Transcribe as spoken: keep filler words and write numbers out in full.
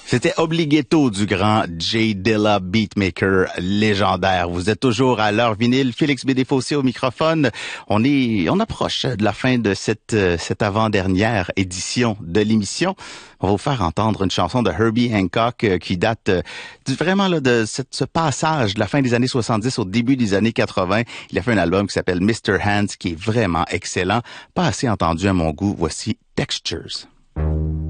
C'était Obligato du grand Jay Dilla, beatmaker légendaire. Vous êtes toujours à l'heure vinyle. Félix B. Desfossés au microphone. On est, on approche de la fin de cette, cette avant-dernière édition de l'émission. On va vous faire entendre une chanson de Herbie Hancock euh, qui date euh, vraiment là, de cette, ce passage de la fin des années soixante-dix au début des années quatre-vingts. Il a fait un album qui s'appelle mister Hands qui est vraiment excellent. Pas assez entendu à mon goût. Voici Textures.